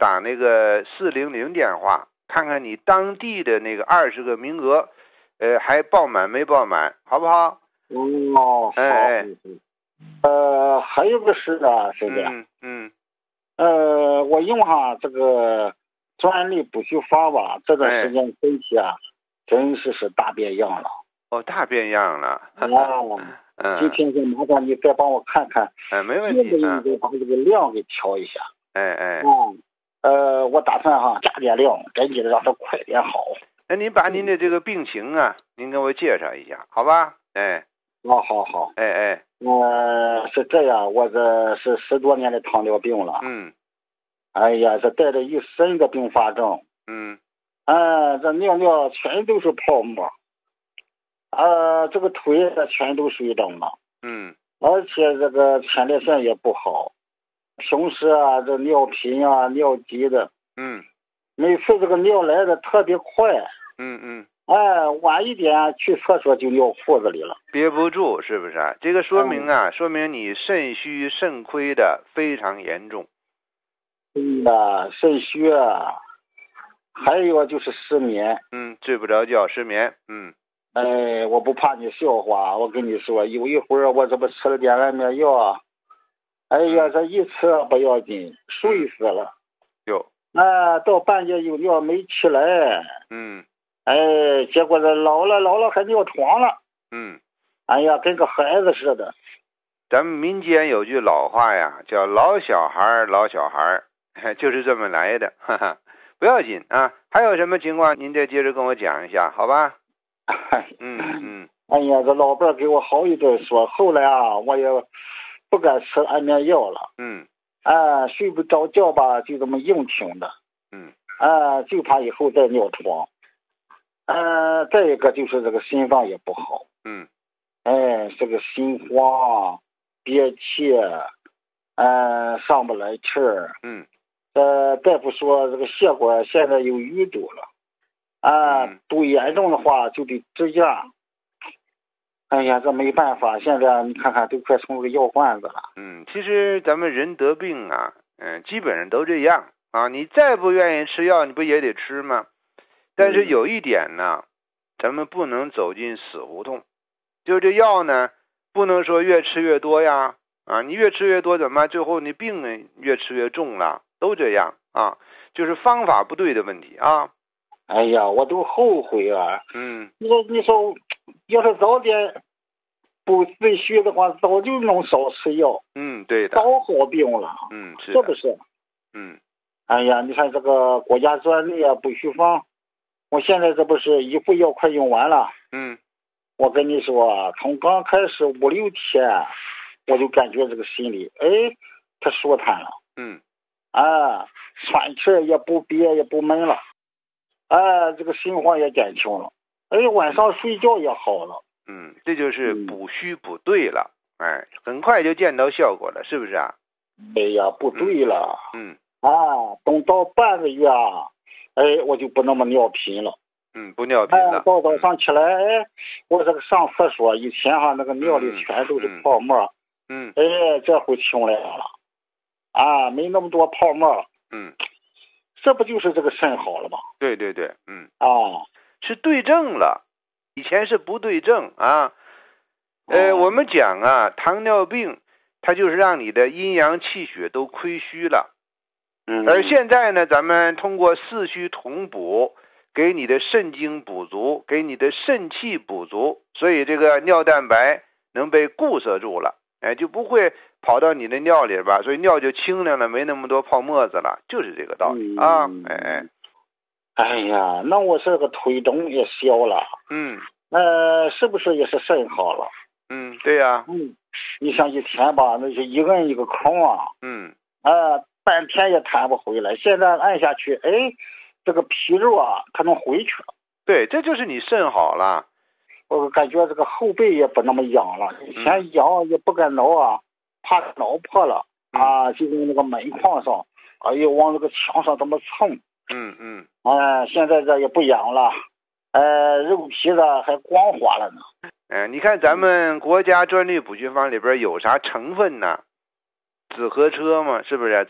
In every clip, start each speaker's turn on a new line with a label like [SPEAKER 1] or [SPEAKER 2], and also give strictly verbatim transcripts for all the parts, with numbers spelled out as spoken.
[SPEAKER 1] 打那个四零零电话，看看你当地的那个二十个名额，呃，还报满没报满，好不好？
[SPEAKER 2] 哦，好。
[SPEAKER 1] 哎，
[SPEAKER 2] 呃，还有个事啊，是的。
[SPEAKER 1] 嗯嗯。
[SPEAKER 2] 呃，我用哈这个专利不许发吧，这段时间身体啊，真是是大变样了。
[SPEAKER 1] 哦，大变样了。
[SPEAKER 2] 哦，
[SPEAKER 1] 嗯。
[SPEAKER 2] 今天就麻烦你再帮我看看，
[SPEAKER 1] 哎，没问题。
[SPEAKER 2] 能不能把这个量给调一下？
[SPEAKER 1] 哎哎。
[SPEAKER 2] 嗯。呃，我打算哈加点量，赶紧的让它快点好。
[SPEAKER 1] 那您把您的这个病情啊，您给我介绍一下，好吧？哎。
[SPEAKER 2] 好好好。
[SPEAKER 1] 哎哎。
[SPEAKER 2] 呃，是这样，我这是十多年的糖尿病了。
[SPEAKER 1] 嗯。
[SPEAKER 2] 哎呀，这带着一身的并发症。
[SPEAKER 1] 嗯。
[SPEAKER 2] 哎，这尿尿全都是泡沫。呃，这个腿全都水肿了。
[SPEAKER 1] 嗯。
[SPEAKER 2] 而且这个前列腺也不好。平时啊，这尿频啊、尿急的。
[SPEAKER 1] 嗯。
[SPEAKER 2] 每次这个尿来的特别快。
[SPEAKER 1] 嗯嗯。
[SPEAKER 2] 哎，晚一点去厕所就尿裤子里了，
[SPEAKER 1] 憋不住，是不是？这个说明啊，嗯、说明你肾虚肾亏的非常严重。
[SPEAKER 2] 对呀，肾虚啊，还有就是失眠。
[SPEAKER 1] 嗯，睡不着觉，失眠。嗯。
[SPEAKER 2] 哎，我不怕你笑话，我跟你说，有一会儿我这不吃了点安眠药，哎呀，这一吃不要紧，睡死了。
[SPEAKER 1] 有。
[SPEAKER 2] 啊，到半夜有尿没起来。
[SPEAKER 1] 嗯。
[SPEAKER 2] 哎，结果这老了老了还尿床了。
[SPEAKER 1] 嗯。
[SPEAKER 2] 哎呀，跟个孩子似的。
[SPEAKER 1] 咱们民间有句老话呀，叫老小孩老小孩，就是这么来的。哈哈，不要紧啊。还有什么情况您再接着跟我讲一下，好吧？嗯嗯。
[SPEAKER 2] 哎呀，这老伴给我好一顿说，后来啊，我也不敢吃安眠药了。
[SPEAKER 1] 嗯。
[SPEAKER 2] 啊，睡不着觉吧，就这么硬挺的。
[SPEAKER 1] 嗯。
[SPEAKER 2] 啊，就怕以后再尿床。呃，再一个就是这个心脏也不好。
[SPEAKER 1] 嗯。
[SPEAKER 2] 哎，这个心慌、憋气，呃，上不来气儿。
[SPEAKER 1] 嗯。
[SPEAKER 2] 呃，大夫说这个血管现在有淤堵了，啊，
[SPEAKER 1] 嗯、
[SPEAKER 2] 堵严重的话就得支架。哎呀，这没办法，现在你看看都快成个药罐子了。
[SPEAKER 1] 嗯，其实咱们人得病啊，嗯，基本上都这样啊。你再不愿意吃药，你不也得吃吗？但是有一点呢，咱们不能走进死胡同，就这药呢，不能说越吃越多呀，啊，你越吃越多怎么？最后你病呢越吃越重了，都这样啊，就是方法不对的问题啊。
[SPEAKER 2] 哎呀，我都后悔啊。
[SPEAKER 1] 嗯。
[SPEAKER 2] 你说，你说，要是早点不自虚的话，早就能少吃药。
[SPEAKER 1] 嗯，对的。
[SPEAKER 2] 早好病了。
[SPEAKER 1] 嗯，是。
[SPEAKER 2] 是不是？
[SPEAKER 1] 嗯。
[SPEAKER 2] 哎呀，你看这个国家专利啊，不许放。我现在这不是一副药快用完了。
[SPEAKER 1] 嗯。
[SPEAKER 2] 我跟你说，从刚开始五六天，我就感觉这个心里，哎，它舒坦了。
[SPEAKER 1] 嗯。
[SPEAKER 2] 啊，喘气也不憋也不闷了。啊，这个心慌也减轻了。哎，晚上睡觉也好了。
[SPEAKER 1] 嗯，这就是补虚补对了。嗯、哎，很快就见到效果了，是不是啊？
[SPEAKER 2] 哎呀，不对了。
[SPEAKER 1] 嗯。
[SPEAKER 2] 啊，等到半个月啊，哎，我就不那么尿频了。
[SPEAKER 1] 嗯，不尿频了。
[SPEAKER 2] 到早上起来，哎，我这个上厕所以前哈那个尿里全都是泡沫。
[SPEAKER 1] 嗯。
[SPEAKER 2] 哎，这回清来了。啊，没那么多泡沫。
[SPEAKER 1] 嗯。
[SPEAKER 2] 这不就是这个肾好了吗？
[SPEAKER 1] 对对对。嗯。
[SPEAKER 2] 啊，
[SPEAKER 1] 是对症了，以前是不对症啊。呃，
[SPEAKER 2] 哦、
[SPEAKER 1] 我们讲啊，糖尿病它就是让你的阴阳气血都亏虚了。
[SPEAKER 2] 嗯。
[SPEAKER 1] 而现在呢，咱们通过四虚同补，给你的肾精补足，给你的肾气补足，所以这个尿蛋白能被固摄住了，哎，就不会跑到你的尿里吧，所以尿就清凉了，没那么多泡沫子了，就是这个道理、嗯、啊。哎哎。
[SPEAKER 2] 哎呀，那我这个腿肿也消了。
[SPEAKER 1] 嗯。
[SPEAKER 2] 呃，是不是也是肾好了？
[SPEAKER 1] 嗯，对呀、啊。
[SPEAKER 2] 嗯，你像以前吧，那就一摁一个空啊。
[SPEAKER 1] 嗯。
[SPEAKER 2] 呃，半天也弹不回来。现在按下去，哎，这个皮肉啊，它能回去了。
[SPEAKER 1] 对，这就是你肾好了。
[SPEAKER 2] 我感觉这个后背也不那么痒了，以前痒也不敢挠啊，怕挠破了、嗯、啊，就跟那个门框上，哎呦，往那个墙上这么蹭。
[SPEAKER 1] 嗯嗯。
[SPEAKER 2] 哎、呃，现在这也不痒了，呃，肉皮子还光滑了呢。
[SPEAKER 1] 嗯，你看咱们国家专利补虚方里边有啥成分呢？紫河车嘛，是不是？紫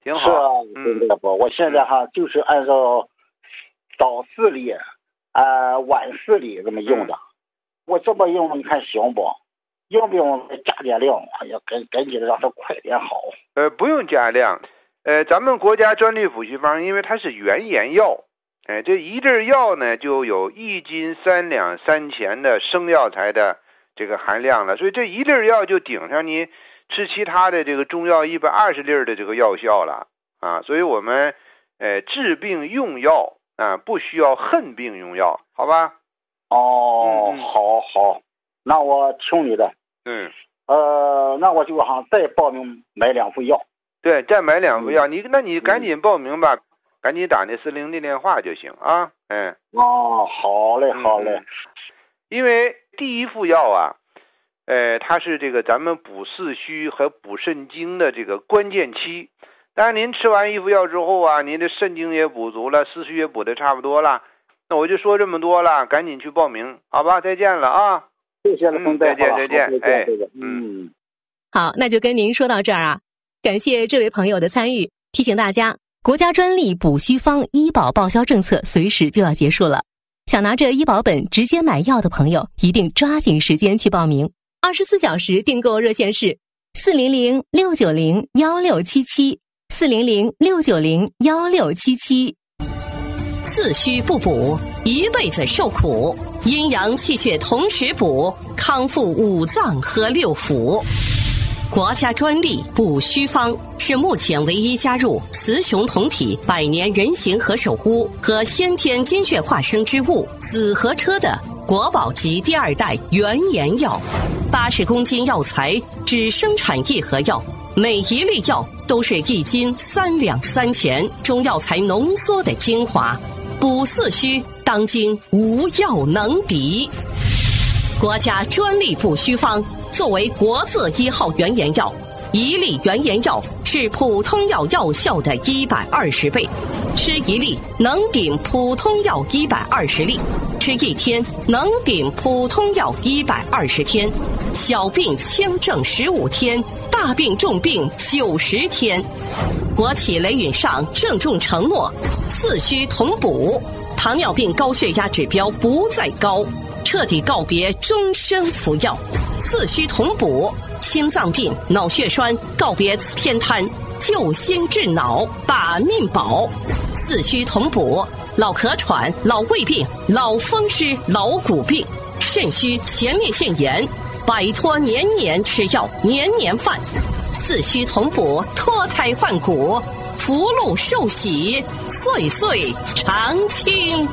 [SPEAKER 1] 挺好。
[SPEAKER 2] 是啊，对大夫，我现在哈就是按照早四粒，呃，晚四粒这么用的。嗯、我这么用，你看行不？用不用加点量？哎呀，赶赶紧的让它快点好。
[SPEAKER 1] 呃，不用加量。呃，咱们国家专利补虚方，因为它是原研药，哎、呃，这一粒药呢就有一斤三两三钱的生药材的这个含量了，所以这一粒药就顶上你吃其他的这个中药一百二十粒的这个药效了啊。所以我们呃治病用药啊，不需要恨病用药，好吧？
[SPEAKER 2] 哦，嗯、好好，那我听你的。
[SPEAKER 1] 嗯，
[SPEAKER 2] 呃，那我就哈再报名买两副药。
[SPEAKER 1] 对，再买两副药，嗯、你那你赶紧报名吧，嗯、赶紧打那四零零电话就行啊。嗯，
[SPEAKER 2] 哦，好嘞，好嘞。嗯、
[SPEAKER 1] 因为第一副药啊，呃，它是这个咱们补四虚和补肾精的这个关键期。当然，您吃完一副药之后啊，您的肾精也补足了，四虚也补的差不多了。那我就说这么多了，赶紧去报名，好吧？再见了啊。
[SPEAKER 2] 谢谢了，
[SPEAKER 1] 嗯，再见，再见，哎，
[SPEAKER 2] 嗯，
[SPEAKER 3] 好，那就跟您说到这儿啊，感谢这位朋友的参与。提醒大家，国家专利补虚方医保报销政策随时就要结束了，想拿着医保本直接买药的朋友，一定抓紧时间去报名。二十四小时订购热线是四零零六九零幺六七七，四零零六九零幺六七七。
[SPEAKER 4] 四虚不补，一辈子受苦。阴阳气血同时补，康复五脏和六腑。国家专利补虚方是目前唯一加入雌雄同体百年人形和守护和先天精血化生之物紫河车的国宝级第二代原研药。八十公斤药材只生产一盒药，每一粒药都是一斤三两三钱中药材浓缩的精华。补四虚，当今无药能敌。国家专利补虚方作为国字一号原研药，一粒原研药是普通药药效的一百二十倍，吃一粒能顶普通药一百二十粒，吃一天能顶普通药一百二十天，小病轻症十五天，大病重病九十天。国企雷允上郑重承诺，四虚同补，糖尿病高血压指标不再高，彻底告别终身服药。四虚同补，心脏病、脑血栓告别偏瘫，救心治脑，把命保。四虚同补，老咳喘、老胃病、老风湿、老骨病、肾虚、前列腺炎，摆脱年年吃药、年年犯。四虚同补，脱胎换骨，福禄寿喜，岁岁常青。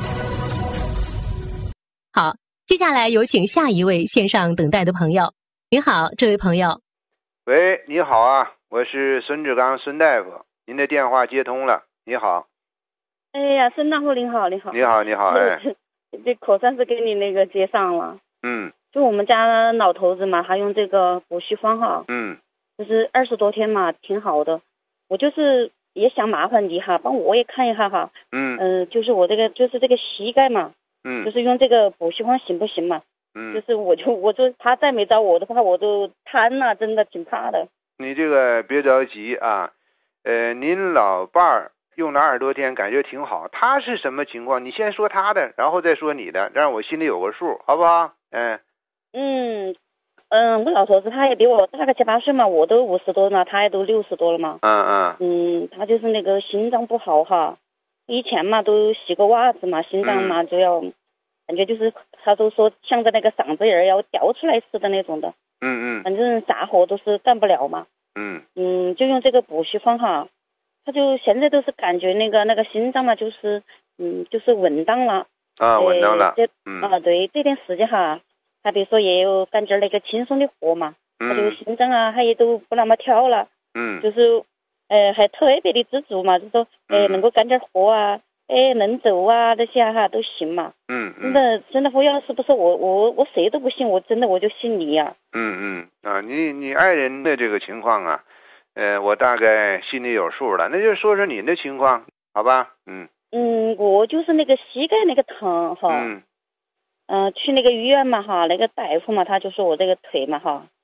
[SPEAKER 3] 好，接下来有请下一位线上等待的朋友。您好，这位朋友。
[SPEAKER 1] 喂，你好啊，我是孙志刚，孙大夫，您的电话接通了。你好。
[SPEAKER 5] 哎呀，孙大夫您好，你好。
[SPEAKER 1] 你好，你好，哎。
[SPEAKER 5] 这可算是给你那个接上了。
[SPEAKER 1] 嗯。
[SPEAKER 5] 就我们家老头子嘛，他用这个补虚方哈。
[SPEAKER 1] 嗯。
[SPEAKER 5] 就是二十多天嘛，挺好的。我就是也想麻烦你哈，帮我也看一下哈。
[SPEAKER 1] 嗯。
[SPEAKER 5] 嗯、呃，就是我这个就是这个膝盖嘛。
[SPEAKER 1] 嗯。
[SPEAKER 5] 就是用这个补虚方行不行嘛？
[SPEAKER 1] 嗯。
[SPEAKER 5] 就是我就我就他再没找我的话，我都瘫了，真的挺怕的。
[SPEAKER 1] 你这个别着急啊，呃，您老伴儿用了二十多天，感觉挺好。他是什么情况？你先说他的，然后再说你的，让我心里有个数，好不好？嗯。
[SPEAKER 5] 嗯。嗯，我老头子他也比我大个七八岁嘛，我都五十多了，他也都六十多了嘛。
[SPEAKER 1] 嗯嗯。
[SPEAKER 5] 嗯，他就是那个心脏不好哈，以前嘛都洗个袜子嘛，心脏嘛就要，嗯、感觉就是他都说像个那个嗓子眼儿要掉出来似的那种的。
[SPEAKER 1] 嗯嗯。
[SPEAKER 5] 反正啥活都是干不了嘛。
[SPEAKER 1] 嗯。
[SPEAKER 5] 嗯，就用这个补虚方哈，他就现在都是感觉那个那个心脏嘛，就是嗯就是稳当了。
[SPEAKER 1] 啊，稳当了。
[SPEAKER 5] 这
[SPEAKER 1] 嗯。
[SPEAKER 5] 啊，对，这段时间哈。他比如说也有干点那个轻松的活嘛，
[SPEAKER 1] 嗯、
[SPEAKER 5] 他就心脏啊，他也都不那么跳了，
[SPEAKER 1] 嗯，
[SPEAKER 5] 就是呃还特别的知足嘛，就说呃、嗯、能够干点活啊，哎能走啊这些哈都行嘛，
[SPEAKER 1] 嗯嗯，
[SPEAKER 5] 真的真的，我要是不是我我我谁都不信，我真的我就信你呀、啊。
[SPEAKER 1] 嗯嗯啊，你你爱人的这个情况啊，呃我大概心里有数了，那就说说你的情况，好吧？嗯
[SPEAKER 5] 嗯，我就是那个膝盖那个疼哈。嗯。嗯、呃，去那个医院嘛哈，那个大夫嘛，他就说我这个腿嘛哈，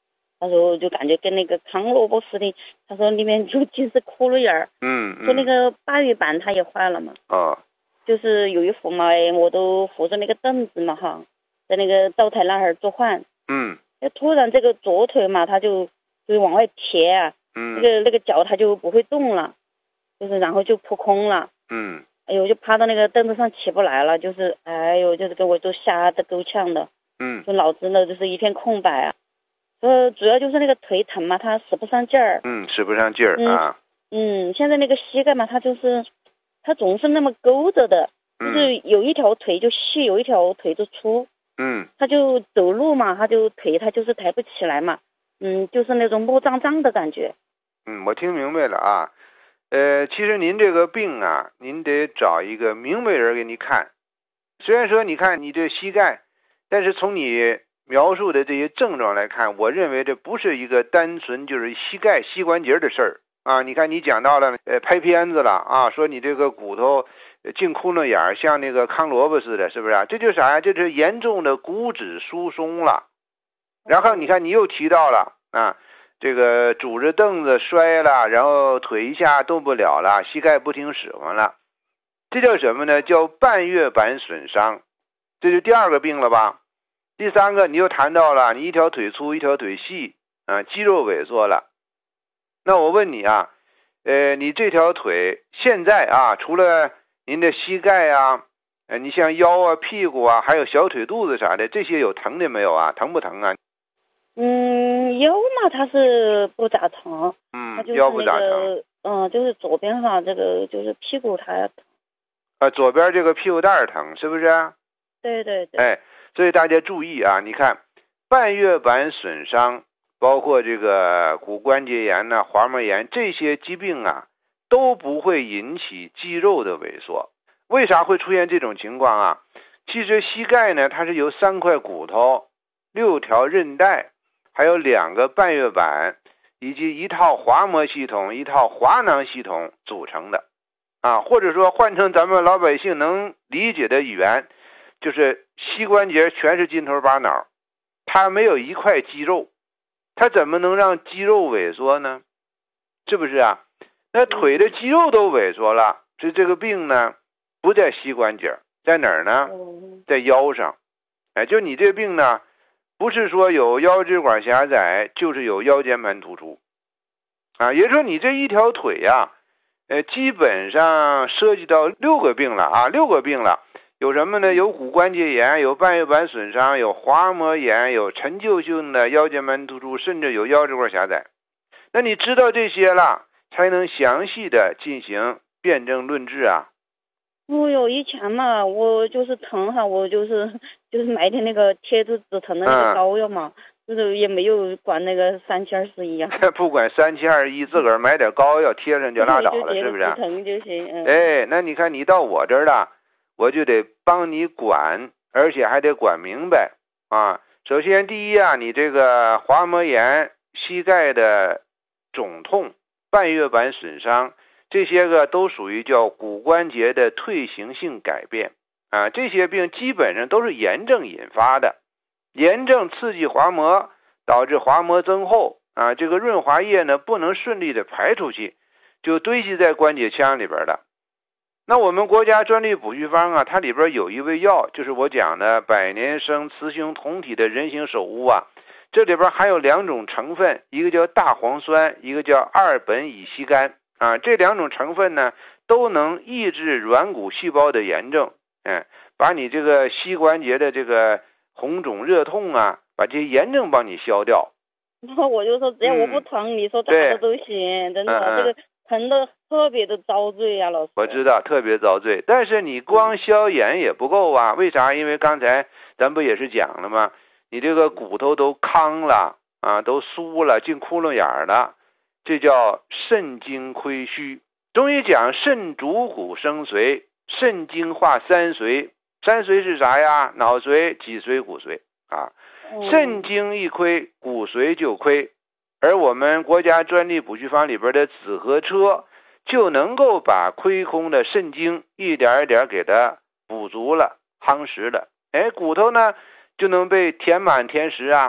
[SPEAKER 5] 他说就感觉跟那个炕萝卜似的，他说里面就尽是窟窿眼儿。
[SPEAKER 1] 嗯，
[SPEAKER 5] 说那个八月板它也坏了嘛。
[SPEAKER 1] 哦，
[SPEAKER 5] 就是有一扶嘛，我都扶着那个凳子嘛哈，在那个灶台那儿做饭。
[SPEAKER 1] 嗯，
[SPEAKER 5] 突然这个左腿嘛，它就就往外贴啊，
[SPEAKER 1] 嗯，
[SPEAKER 5] 那个那个脚它就不会动了，就是然后就扑空了。
[SPEAKER 1] 嗯，
[SPEAKER 5] 哎呦，就趴到那个凳子上起不来了，就是哎呦，就是给我都吓得够呛的。
[SPEAKER 1] 嗯，
[SPEAKER 5] 就脑子呢就是一片空白啊。呃，主要就是那个腿疼嘛，它使不上劲儿。
[SPEAKER 1] 嗯，使不上劲儿啊。
[SPEAKER 5] 嗯，现在那个膝盖嘛，它就是它总是那么勾着的，就是有一条腿就细，有一条腿就粗。
[SPEAKER 1] 嗯，
[SPEAKER 5] 他就走路嘛，他就腿他就是抬不起来嘛，嗯，就是那种木胀胀的感觉。
[SPEAKER 1] 嗯，我听明白了啊。呃，其实您这个病啊，您得找一个明白人给你看。虽然说你看你这膝盖，但是从你描述的这些症状来看，我认为这不是一个单纯就是膝盖膝关节的事儿啊。你看你讲到了呃拍片子了啊，说你这个骨头进窟窿眼儿，像那个炕萝卜似的，是不是啊？这就是啥呀？这是严重的骨质疏松了。然后你看你又提到了啊，这个拄着凳子摔了，然后腿一下动不了了，膝盖不听使唤了，这叫什么呢？叫半月板损伤，这是第二个病了吧？第三个你又谈到了你一条腿粗一条腿细啊，肌肉萎缩了。那我问你啊，呃，你这条腿现在啊，除了您的膝盖啊，呃，你像腰啊、屁股啊，还有小腿肚子啥的，这些有疼的没有啊？疼不疼啊？
[SPEAKER 5] 嗯，腰嘛，它是不咋疼。
[SPEAKER 1] 嗯，
[SPEAKER 5] 它就是
[SPEAKER 1] 腰不咋
[SPEAKER 5] 那个
[SPEAKER 1] 疼。
[SPEAKER 5] 嗯，就是左边哈，这个就是屁股它疼。
[SPEAKER 1] 啊，左边这个屁股蛋疼，是不是？
[SPEAKER 5] 对对对。
[SPEAKER 1] 哎，所以大家注意啊，你看半月板损伤，包括这个骨关节炎呐、滑膜炎这些疾病啊，都不会引起肌肉的萎缩。为啥会出现这种情况啊？其实膝盖呢，它是由三块骨头、六条韧带，还有两个半月板，以及一套滑膜系统、一套滑囊系统组成的啊，或者说换成咱们老百姓能理解的语言，就是膝关节全是筋头巴脑，它没有一块肌肉，它怎么能让肌肉萎缩呢？是不是啊？那腿的肌肉都萎缩了，所以这个病呢不在膝关节，在哪儿呢？在腰上。哎，就你这病呢，不是说有腰椎管狭窄，就是有腰间盘突出啊。也就是说你这一条腿呀、啊，呃，基本上涉及到六个病了啊，六个病了。有什么呢？有骨关节炎，有半月板损伤，有滑膜炎，有陈旧性的腰间盘突出，甚至有腰椎管狭窄。那你知道这些了，才能详细的进行辨证论治啊。
[SPEAKER 5] 我有以前嘛，我就是疼哈，我就是就是买点那个贴住止疼的那个膏药嘛，就是、嗯、也没有管那个三七二十一啊。
[SPEAKER 1] 不管三七二十一，自个儿买点膏药贴上就拉倒了，是不是？
[SPEAKER 5] 止疼就行。嗯、
[SPEAKER 1] 哎，那你看你到我这儿了，我就得帮你管，而且还得管明白啊。首先第一啊，你这个滑膜炎、膝盖的肿痛、半月板损伤，这些个都属于叫骨关节的退行性改变啊。这些病基本上都是炎症引发的，炎症刺激滑膜，导致滑膜增厚啊，这个润滑液呢不能顺利的排出去，就堆积在关节腔里边了。那我们国家专利补虚方啊，它里边有一味药，就是我讲的百年生雌雄同体的人形首乌啊，这里边含有两种成分，一个叫大磺酸，一个叫二苯乙烯苷啊，这两种成分呢都能抑制软骨细胞的炎症，嗯，把你这个膝关节的这个红肿热痛啊，把这些炎症帮你消掉。
[SPEAKER 5] 那我就说只要我不疼，嗯、你说咋的都行，真的、嗯、这个疼的特别的遭罪呀、啊，老师。
[SPEAKER 1] 我知道特别遭罪，但是你光消炎也不够啊，为啥？因为刚才咱不也是讲了吗？你这个骨头都糠了啊，都酥了，进窟窿眼了，这叫肾精亏虚。中医讲肾主骨生髓，肾精化三髓，三髓是啥呀？脑髓、脊髓、骨髓啊。肾精一亏，骨髓就亏，而我们国家专利补虚方里边的紫河车就能够把亏空的肾精一点一点给它补足了、夯实了，哎，骨头呢就能被填满填实啊，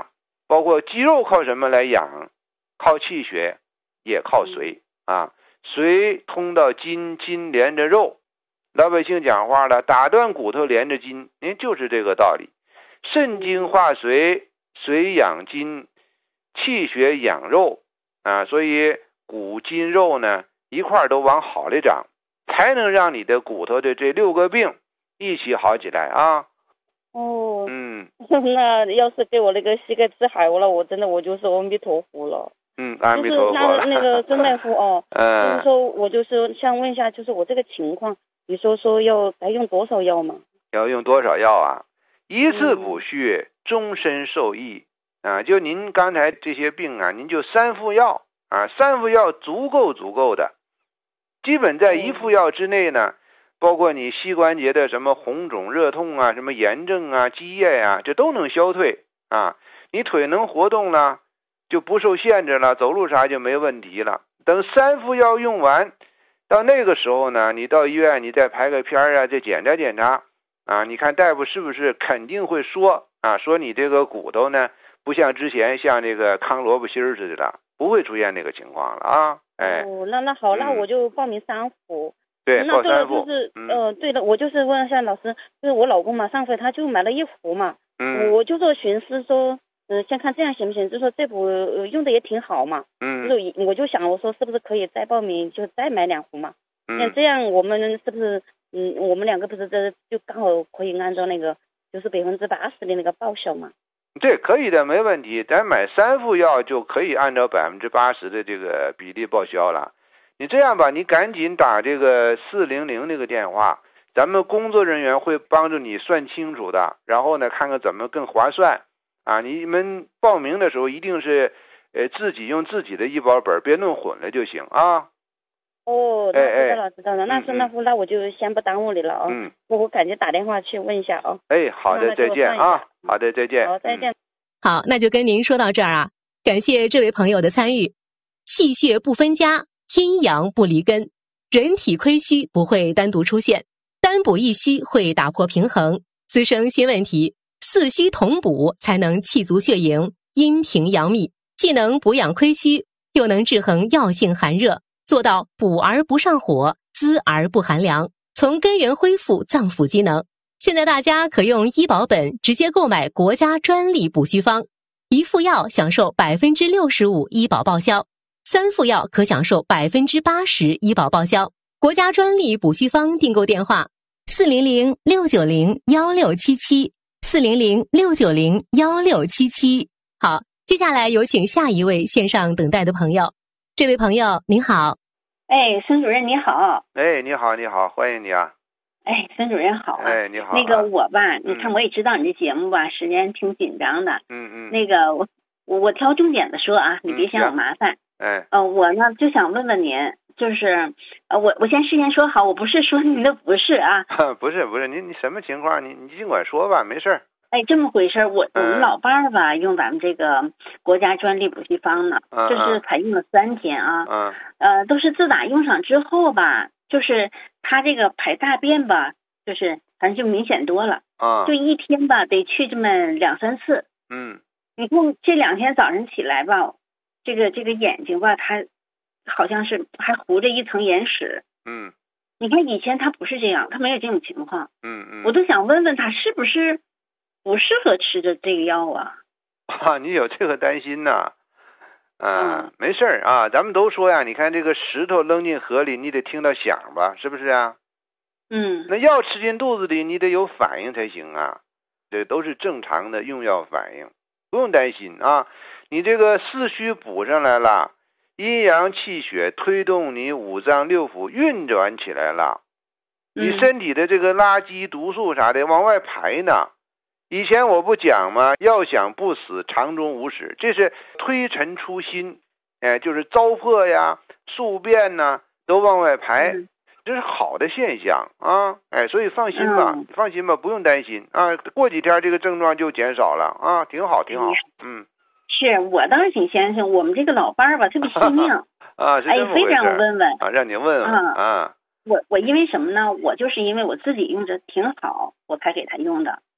[SPEAKER 1] 包括肌肉靠什么来养？靠气血，也靠髓啊。髓通到筋，筋连着肉。老百姓讲话了，打断骨头连着筋，您就是这个道理。肾精化髓，髓养筋，气血养肉啊。所以骨筋肉呢一块都往好里长，才能让你的骨头的这六个病一起好起来啊。
[SPEAKER 5] 哦，
[SPEAKER 1] 嗯，
[SPEAKER 5] 那要是给我那个膝盖治好了，我真的我就说阿弥陀佛了。
[SPEAKER 1] 嗯，阿弥陀佛了。
[SPEAKER 5] 就是那那个孙大夫哦，
[SPEAKER 1] 嗯，
[SPEAKER 5] 就是说我就是想问一下，就是我这个情况，你说说要该用多少药吗？
[SPEAKER 1] 要用多少药啊？一次补虚，终身受益啊！就您刚才这些病啊，您就三副药啊，三副药足够足够的，基本在一副药之内呢。包括你膝关节的什么红肿热痛啊，什么炎症啊，积液呀、啊，这都能消退啊。你腿能活动了，就不受限制了，走路啥就没问题了。等三副药用完，到那个时候呢，你到医院你再拍个片啊，再检查检查啊，你看大夫是不是肯定会说啊，说你这个骨头呢不像之前像这个糠萝卜心儿似的了，不会出现那个情况了啊。哎，
[SPEAKER 5] 哦，那那好，
[SPEAKER 1] 嗯、
[SPEAKER 5] 那我就报名三副。
[SPEAKER 1] 对，
[SPEAKER 5] 那这个
[SPEAKER 1] 三副
[SPEAKER 5] 就是，
[SPEAKER 1] 嗯、
[SPEAKER 5] 呃，对了，我就是问一下老师，就是我老公嘛，上回他就买了一副嘛，
[SPEAKER 1] 嗯，
[SPEAKER 5] 我就说寻思说，嗯、呃，先看这样行不行？就说这副、呃、用的也挺好嘛，
[SPEAKER 1] 嗯，
[SPEAKER 5] 就是我就想我说是不是可以再报名，就再买两副嘛？
[SPEAKER 1] 嗯，
[SPEAKER 5] 那这样我们是不是，嗯，我们两个不是这就刚好可以按照那个就是百分之八十的那个报销嘛？
[SPEAKER 1] 对，可以的，没问题。咱买三副药就可以按照百分之八十的这个比例报销了。你这样吧，你赶紧打这个四零零这个电话，咱们工作人员会帮助你算清楚的，然后呢，看看怎么更划算啊。你们报名的时候一定是，呃，自己用自己的医保本，别弄混了就行啊。
[SPEAKER 5] 哦，那知道了，知道了。那是
[SPEAKER 1] 嗯、
[SPEAKER 5] 那副，那我就先不耽误你了啊。
[SPEAKER 1] 嗯，
[SPEAKER 5] 我我赶紧打电话去问一下啊。
[SPEAKER 1] 哎，好的，再见啊。好的，再见。
[SPEAKER 5] 好，再见。
[SPEAKER 3] 嗯、好，那就跟您说到这儿啊，感谢这位朋友的参与。气血不分家，阴阳不离根，人体亏虚不会单独出现，单补一虚会打破平衡，滋生新问题。四虚同补才能气足血盈，阴平阳秘，既能补养亏虚，又能制衡药性寒热，做到补而不上火，滋而不寒凉，从根源恢复脏腑机能。现在大家可用医保本直接购买国家专利补虚方，一副药享受百分之六十五医保报销，三副药可享受百分之八十医保报销。国家专利补虚方订购电话：四零零六九零幺六七七，四零零六九零幺六七七。好，接下来有请下一位线上等待的朋友。这位朋友您好。
[SPEAKER 6] 哎，孙主任你好。
[SPEAKER 1] 哎，你好，你好，欢迎你啊。
[SPEAKER 6] 哎，孙主任好啊。
[SPEAKER 1] 哎，你好、啊。
[SPEAKER 6] 那个我吧，
[SPEAKER 1] 嗯、
[SPEAKER 6] 你看我也知道你的节目吧，时间挺紧张的。
[SPEAKER 1] 嗯嗯。
[SPEAKER 6] 那个我我挑重点的说啊，你别嫌我麻烦。
[SPEAKER 1] 嗯、哎。
[SPEAKER 6] 呃，我呢就想问问您，就是呃，我我先事先说好，我不是说您的不是啊。
[SPEAKER 1] 不是不是，你你什么情况？你你尽管说吧，没事儿。
[SPEAKER 6] 哎，这么回事儿，我我们老伴儿吧、嗯、用咱们这个国家专利补虚方呢，
[SPEAKER 1] 嗯、
[SPEAKER 6] 这是才用了三天啊。
[SPEAKER 1] 嗯。
[SPEAKER 6] 呃，都是自打用上之后吧，就是他这个排大便吧，就是反正就明显多了。
[SPEAKER 1] 啊、
[SPEAKER 6] 嗯。就一天吧得去这么两三次。
[SPEAKER 1] 嗯。
[SPEAKER 6] 你看这两天早晨起来吧，这个这个眼睛吧，他好像是还糊着一层眼屎。
[SPEAKER 1] 嗯。
[SPEAKER 6] 你看以前他不是这样，他没有这种情况。
[SPEAKER 1] 嗯嗯。
[SPEAKER 6] 我都想问问他是不是不适合吃的这个药啊？
[SPEAKER 1] 啊，你有这个担心呐？啊，
[SPEAKER 6] 嗯、
[SPEAKER 1] 没事儿啊，咱们都说呀，你看这个石头扔进河里，你得听到响吧，是不是啊？
[SPEAKER 6] 嗯。
[SPEAKER 1] 那药吃进肚子里，你得有反应才行啊，这都是正常的用药反应，不用担心啊。你这个四虚补上来了，阴阳气血推动你五脏六腑运转起来了，你身体的这个垃圾毒素啥的往外排呢。以前我不讲吗？要想不死，肠中无屎，这是推陈出新，哎，就是糟粕呀、宿便呐，都往外排，
[SPEAKER 6] 嗯、
[SPEAKER 1] 这是好的现象啊！哎，所以放心吧，
[SPEAKER 6] 嗯、
[SPEAKER 1] 放心吧，不用担心啊。过几天这个症状就减少了啊，挺好，挺好。嗯，
[SPEAKER 6] 是我倒是挺相信我们这个老伴儿吧，特别惜命
[SPEAKER 1] 啊，是这么回事。
[SPEAKER 6] 哎，非常问问
[SPEAKER 1] 啊，让你问问啊。啊
[SPEAKER 6] 我我因为什么呢？我就是因为我自己用着挺好，我才给他用的。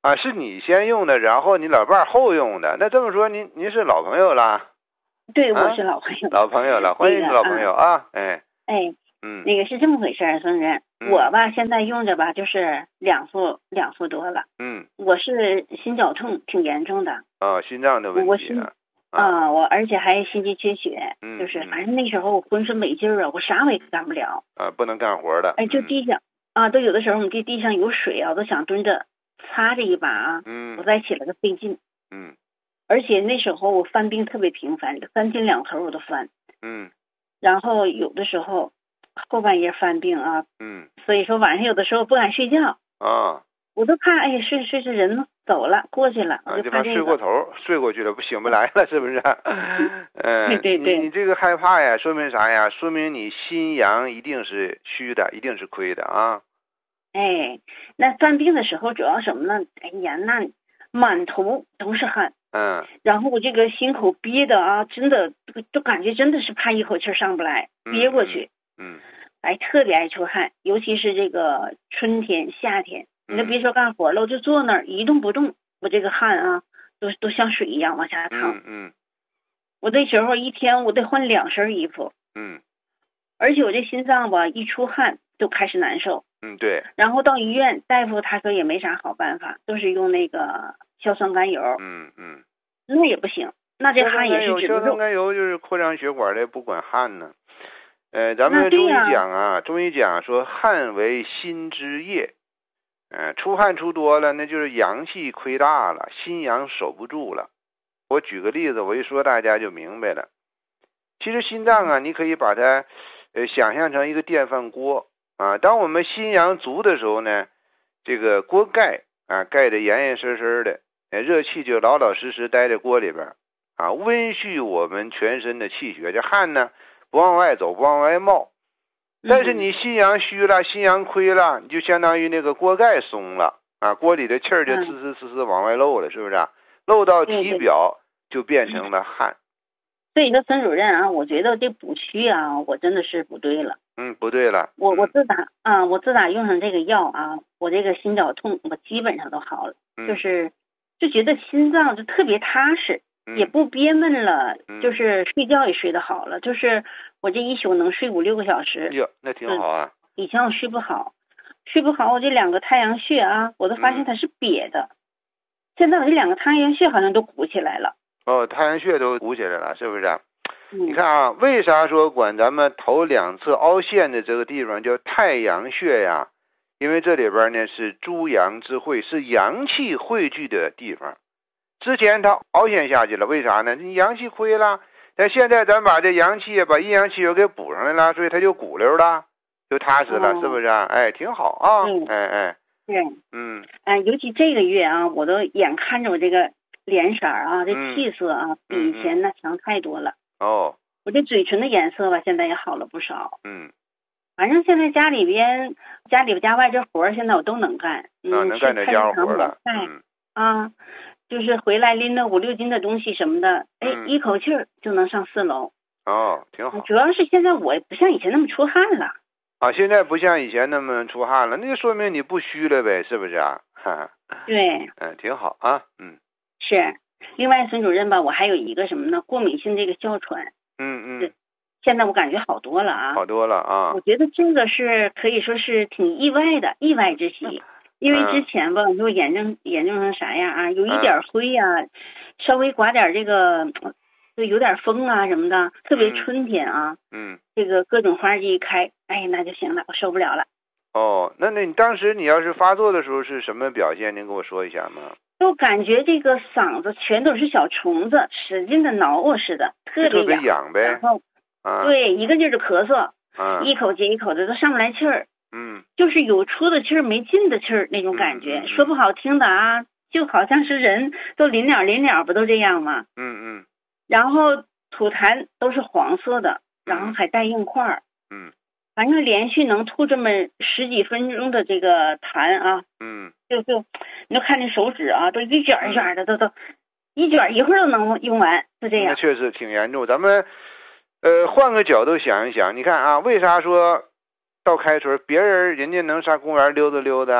[SPEAKER 1] 啊，是你先用的，然后你老伴儿后用的。那这么说，您您是老朋友啦？
[SPEAKER 6] 对，
[SPEAKER 1] 啊、
[SPEAKER 6] 我是老朋友。
[SPEAKER 1] 老朋友了，欢迎老朋友啊！哎
[SPEAKER 6] 哎，
[SPEAKER 1] 嗯，
[SPEAKER 6] 那个是这么回事儿，孙主任，
[SPEAKER 1] 嗯
[SPEAKER 6] 我吧现在用着吧，就是两副两副多了。
[SPEAKER 1] 嗯，
[SPEAKER 6] 我是心绞痛挺严重的。
[SPEAKER 1] 啊，心脏的问
[SPEAKER 6] 我心
[SPEAKER 1] 题啊。
[SPEAKER 6] 啊，我而且还心肌缺血，
[SPEAKER 1] 嗯
[SPEAKER 6] 就是
[SPEAKER 1] 嗯
[SPEAKER 6] 反正那时候我浑身没劲儿啊，我啥我也干不了。
[SPEAKER 1] 啊，不能干活的。
[SPEAKER 6] 哎，就
[SPEAKER 1] 嗯
[SPEAKER 6] 地上啊，都有的时候我们这地上有水啊，我都想蹲着擦这一把啊，
[SPEAKER 1] 嗯
[SPEAKER 6] 我再起来个费劲。
[SPEAKER 1] 嗯
[SPEAKER 6] 而且那时候我犯病特别频繁，三天两头我都犯。
[SPEAKER 1] 嗯
[SPEAKER 6] 然后有的时候后半夜犯病啊，
[SPEAKER 1] 嗯
[SPEAKER 6] 所以说晚上有的时候不敢睡觉，
[SPEAKER 1] 啊
[SPEAKER 6] 我都怕哎呀睡着睡着人走了过去了，我
[SPEAKER 1] 啊，
[SPEAKER 6] 就怕这
[SPEAKER 1] 就怕睡过
[SPEAKER 6] 个。
[SPEAKER 1] 头，睡过去了不醒不来了，是不是？嗯，
[SPEAKER 6] 对对对
[SPEAKER 1] 你你这个害怕呀，说明啥呀？说明你心阳一定是虚的，一定是亏的啊。
[SPEAKER 6] 哎，那犯病的时候主要什么呢？哎呀，那满头都是汗，
[SPEAKER 1] 嗯
[SPEAKER 6] 然后我这个心口憋的啊，真的就感觉真的是怕一口气儿上不来，憋过去。
[SPEAKER 1] 嗯
[SPEAKER 6] 哎，特别爱出汗，尤其是这个春天、夏天，你都
[SPEAKER 1] 嗯
[SPEAKER 6] 别说干活了，我就坐那儿一动不动，我这个汗啊，都都像水一样往下淌。
[SPEAKER 1] 嗯嗯
[SPEAKER 6] 我那时候一天我得换两身衣服，
[SPEAKER 1] 嗯
[SPEAKER 6] 而且我这心脏吧，一出汗就开始难受。
[SPEAKER 1] 嗯，对，
[SPEAKER 6] 然后到医院，大夫他说也没啥好办法，都是用那个硝酸甘油，
[SPEAKER 1] 嗯嗯。
[SPEAKER 6] 那也不行，那这汗也是止不
[SPEAKER 1] 硝酸
[SPEAKER 6] 住。
[SPEAKER 1] 甘油就是扩张血管的，不管汗呢。呃，咱们中医
[SPEAKER 6] 那对呀
[SPEAKER 1] 讲啊，中医讲说汗为心之液，呃，出汗出多了，那就是阳气亏大了，心阳守不住了。我举个例子，我一说大家就明白了。其实心脏啊，你可以把它呃想象成一个电饭锅啊。当我们心阳足的时候呢，这个锅盖啊盖得严严实实的，呃，热气就老老实实待在锅里边啊，温煦我们全身的气血，这汗呢不往外走，不往外冒。但是你心阳虚了，心阳亏了，你就相当于那个锅盖松了啊，锅里的气儿就呲呲呲呲往外漏了，是不是啊？漏到体表就变成了汗。
[SPEAKER 6] 所以说，孙主任啊，我觉得这补虚啊，我真的是不对了。
[SPEAKER 1] 嗯，不对了。
[SPEAKER 6] 我我自打啊，我自打用上这个药啊，我这个心绞痛我基本上都好了，
[SPEAKER 1] 嗯、
[SPEAKER 6] 就是就觉得心脏就特别踏实，
[SPEAKER 1] 嗯、
[SPEAKER 6] 也不憋闷了，
[SPEAKER 1] 嗯、
[SPEAKER 6] 就是睡觉也睡得好了，就是我这一宿能睡五六个小时。
[SPEAKER 1] 哟，那挺好啊。
[SPEAKER 6] 以前我睡不好，睡不好，我这两个太阳穴啊，我都发现它是瘪的。嗯、现在我这两个太阳穴好像都鼓起来了。
[SPEAKER 1] 哦，太阳穴都鼓起来了，是不是？
[SPEAKER 6] 嗯、
[SPEAKER 1] 你看啊，为啥说管咱们头两侧凹陷的这个地方叫太阳穴呀？因为这里边呢是诸阳之会，是阳气汇聚的地方。之前它凹陷下去了，为啥呢？你阳气亏了，但现在咱把这阳气把阴阳气又给补上来了，所以它就鼓溜了，就踏实了，哦、是不是？哎，挺好啊。
[SPEAKER 6] 嗯、
[SPEAKER 1] 哎哎，
[SPEAKER 6] 对，
[SPEAKER 1] 嗯，
[SPEAKER 6] 哎、呃，尤其这个月啊，我都眼看着我这个脸色啊，这气色啊，
[SPEAKER 1] 嗯、
[SPEAKER 6] 比以前那强太多了。
[SPEAKER 1] 哦，
[SPEAKER 6] 我这嘴唇的颜色吧，现在也好了不少。
[SPEAKER 1] 嗯，
[SPEAKER 6] 反正现在家里边、家里边家外这活儿，现在我都能干。嗯，
[SPEAKER 1] 啊、能干点家伙了。
[SPEAKER 6] 嗯啊，就是回来拎了五六斤的东西什么的，哎，
[SPEAKER 1] 嗯、
[SPEAKER 6] 一口气儿就能上四楼。
[SPEAKER 1] 哦，挺好。
[SPEAKER 6] 主要是现在我也不像以前那么出汗了。
[SPEAKER 1] 啊，现在不像以前那么出汗了，那就说明你不虚了呗，是不是啊？哈哈。
[SPEAKER 6] 对。
[SPEAKER 1] 嗯，挺好啊，嗯。
[SPEAKER 6] 是。另外，孙主任吧，我还有一个什么呢？过敏性这个哮喘。
[SPEAKER 1] 嗯嗯。
[SPEAKER 6] 现在我感觉好多了啊。
[SPEAKER 1] 好多了啊。
[SPEAKER 6] 我觉得这个是可以说是挺意外的，意外之喜。因为之前吧，你说严重严重成啥样啊？有一点灰呀、啊，嗯、稍微刮点这个，就有点风啊什么的，特别春天啊。
[SPEAKER 1] 嗯。
[SPEAKER 6] 这个各种花季一开，哎，那就行了，我受不了了。
[SPEAKER 1] 哦，那那你当时你要是发作的时候是什么表现？您跟我说一下吗？
[SPEAKER 6] 就感觉这个嗓子全都是小虫子，使劲的挠我似的，特别
[SPEAKER 1] 痒，痒呗。
[SPEAKER 6] 然后，
[SPEAKER 1] 啊、
[SPEAKER 6] 对，一个劲儿的咳嗽，
[SPEAKER 1] 啊、
[SPEAKER 6] 一口接一口的都上不来气儿。
[SPEAKER 1] 嗯，
[SPEAKER 6] 就是有出的气儿没进的气儿那种感觉，
[SPEAKER 1] 嗯嗯、
[SPEAKER 6] 说不好听的啊，就好像是人都临了临了，不都这样吗？
[SPEAKER 1] 嗯嗯。
[SPEAKER 6] 然后吐痰都是黄色的，然后还带硬块儿。
[SPEAKER 1] 嗯。
[SPEAKER 6] 反正连续能吐这么十几分钟的这个痰啊，
[SPEAKER 1] 嗯，
[SPEAKER 6] 就就你就看那手指啊，都一卷一卷的，都都一卷一会儿都能用完，就这样。
[SPEAKER 1] 那确实挺严重。咱们呃换个角度想一想，你看啊，为啥说到开春别人人家能上公园溜达溜达，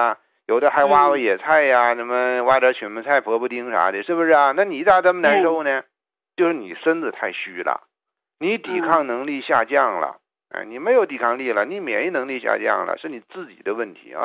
[SPEAKER 1] 有的还挖挖野菜呀，什么挖点曲门菜、婆婆丁啥的，是不是啊？那你咋这么难受呢？就是你身子太虚了，你抵抗能力下降了，哎，你没有抵抗力了，你免疫能力下降了，是你自己的问题啊。